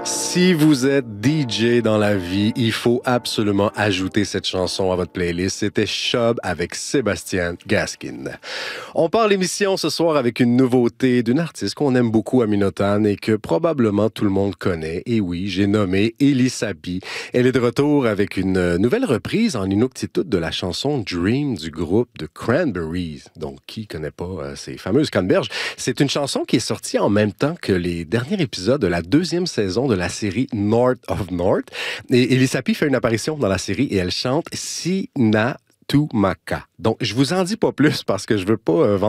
Si vous êtes DJ dans la vie, il faut absolument ajouter cette chanson à votre playlist. C'était Chubb avec Sébastien Gaskin. On part l'émission ce soir avec une nouveauté d'une artiste qu'on aime beaucoup à Minotan et que probablement tout le monde connaît. Et oui, j'ai nommé Elie Sapi. Elle est de retour avec une nouvelle reprise en inuktitut de la chanson Dream du groupe The Cranberries. Donc, qui connaît pas ces fameuses canneberges? C'est une chanson qui est sortie en même temps que les derniers épisodes de la deuxième saison de la série North of North. Et Elie Sapi fait une apparition dans la série et elle chante Sina Tumaka. Donc, je vous en dis pas plus parce que je veux pas